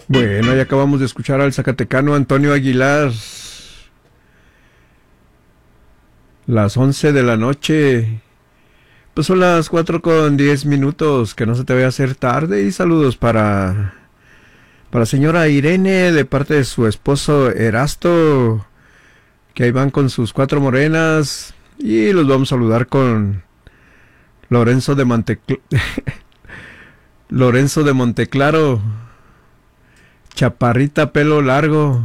Bueno, ya acabamos de escuchar al zacatecano Antonio Aguilar. Las 11 de la noche. Pues son las 4:10. Que no se te vaya a hacer tarde. Y saludos para señora Irene de parte de su esposo Erasto. Que ahí van con sus cuatro morenas. Y los vamos a saludar con Lorenzo de Lorenzo de Monteclaro. Chaparrita, pelo largo.